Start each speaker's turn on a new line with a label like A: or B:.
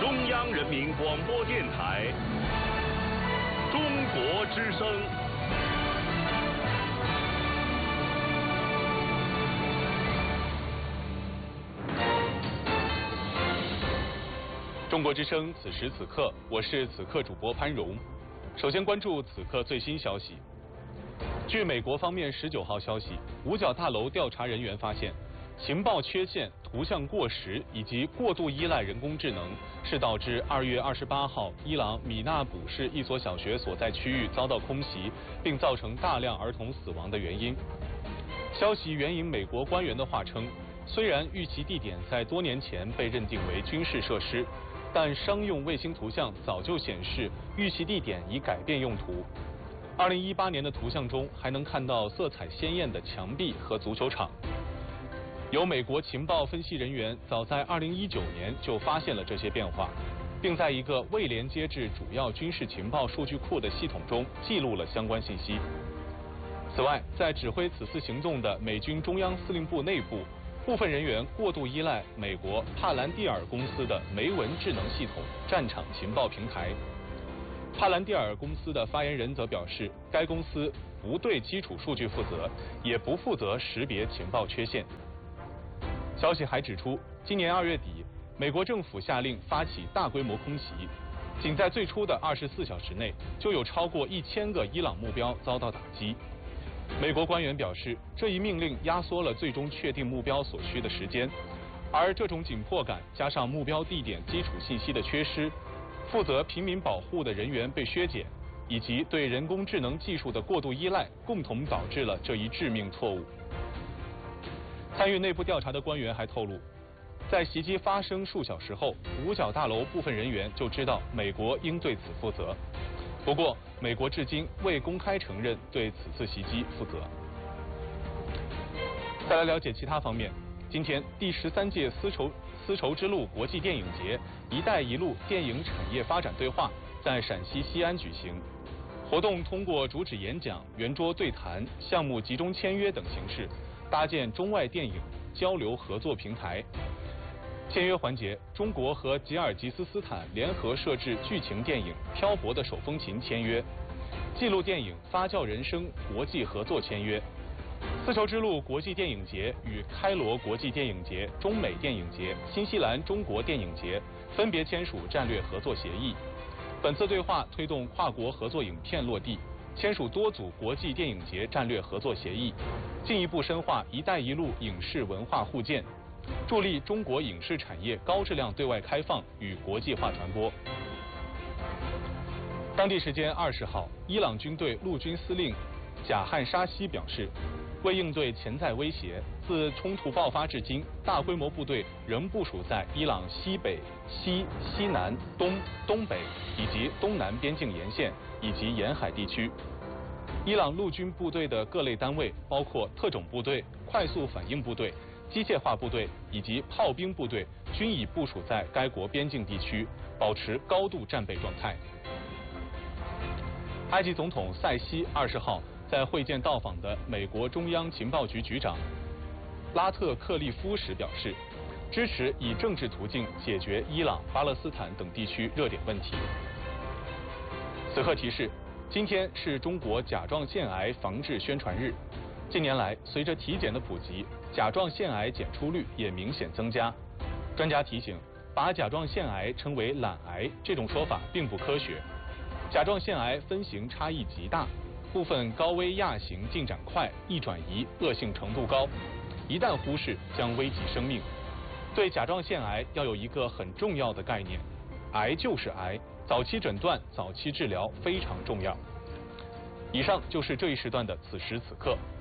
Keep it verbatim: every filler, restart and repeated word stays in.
A: 中央人民广播电台中国之声。中国之声，此时此刻，我是此刻主播潘荣。首先关注此刻最新消息。据美国方面十九号消息，五角大楼调查人员发现，情报缺陷、图像过时以及过度依赖人工智能是导致二月二十八号伊朗米纳卜市一所小学所在区域遭到空袭，并造成大量儿童死亡的原因。消息援引美国官员的话称，虽然遇袭地点在多年前被认定为军事设施，但商用卫星图像早就显示遇袭地点已改变用途。二零一八年的图像中还能看到色彩鲜艳的墙壁和足球场。有美国情报分析人员早在二零一九年就发现了这些变化，并在一个未连接至主要军事情报数据库的系统中记录了相关信息。此外，在指挥此次行动的美军中央司令部内部，部分人员过度依赖美国帕兰蒂尔公司的梅文智能系统战场情报平台。帕兰蒂尔公司的发言人则表示，该公司不对基础数据负责，也不负责识别情报缺陷。消息还指出，今年二月底，美国政府下令发起大规模空袭，仅在最初的二十四小时内，就有超过一千个伊朗目标遭到打击。美国官员表示，这一命令压缩了最终确定目标所需的时间，而这种紧迫感加上目标地点基础信息的缺失，负责平民保护的人员被削减，以及对人工智能技术的过度依赖，共同导致了这一致命错误。参与内部调查的官员还透露，在袭击发生数小时后，五角大楼部分人员就知道美国应对此负责。不过，美国至今未公开承认对此次袭击负责。再来了解其他方面，今天第十三届丝绸丝绸之路国际电影节“一带一路”电影产业发展对话在陕西西安举行。活动通过主旨演讲、圆桌对谈、项目集中签约等形式，搭建中外电影交流合作平台。签约环节，中国和吉尔吉斯斯坦联合摄制剧情电影《漂泊的手风琴》签约，纪录电影《发酵人生》国际合作签约。丝绸之路国际电影节与开罗国际电影节、中美电影节、新西兰中国电影节分别签署战略合作协议。本次对话推动跨国合作影片落地，签署多组国际电影节战略合作协议，进一步深化“一带一路”影视文化互鉴，助力中国影视产业高质量对外开放与国际化传播。当地时间二十号，伊朗军队陆军司令贾汉沙西表示，为应对潜在威胁，自冲突爆发至今，大规模部队仍部署在伊朗西北、西、西南、东、东北以及东南边境沿线以及沿海地区。伊朗陆军部队的各类单位，包括特种部队、快速反应部队、机械化部队以及炮兵部队，均已部署在该国边境地区，保持高度战备状态。埃及总统塞西二十号在会见到访的美国中央情报局局长拉特克利夫时表示，支持以政治途径解决伊朗、巴勒斯坦等地区热点问题。此刻提示，今天是中国甲状腺癌防治宣传日。近年来，随着体检的普及，甲状腺癌检出率也明显增加。专家提醒，把甲状腺癌称为懒癌这种说法并不科学。甲状腺癌分型差异极大，部分高危亚型进展快，易转移，恶性程度高，一旦忽视将危及生命。对甲状腺癌要有一个很重要的概念，癌就是癌，早期诊断、早期治疗非常重要。以上就是这一时段的此时此刻。